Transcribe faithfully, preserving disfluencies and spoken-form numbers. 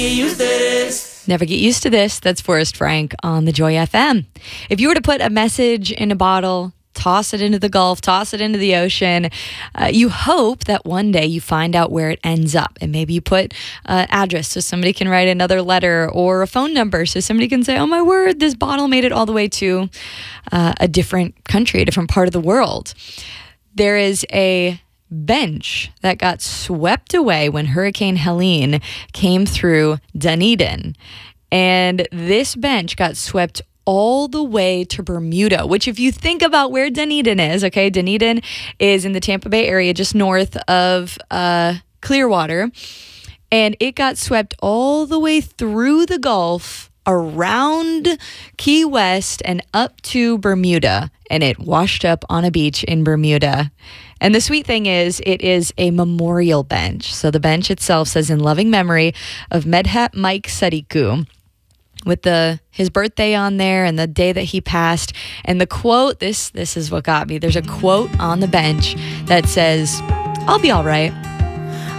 Get used to this. Never get used to this. That's Forrest Frank on the Joy F M. If you were to put a message in a bottle, toss it into the Gulf, toss it into the ocean, uh, you hope that one day you find out where it ends up. And maybe you put an address so somebody can write another letter, or a phone number so somebody can say, oh my word, this bottle made it all the way to uh, a different country, a different part of the world. There is a bench that got swept away when Hurricane Helene came through Dunedin. And this bench got swept all the way to Bermuda, which, if you think about where Dunedin is, okay, Dunedin is in the Tampa Bay area, just north of uh, Clearwater. And it got swept all the way through the Gulf, around Key West, and up to Bermuda. And it washed up on a beach in Bermuda. And the sweet thing is, it is a memorial bench. So the bench itself says, in loving memory of Medhat Mike Sadiku, with the his birthday on there and the day that he passed. And the quote, this this is what got me. There's a quote on the bench that says, I'll be all right.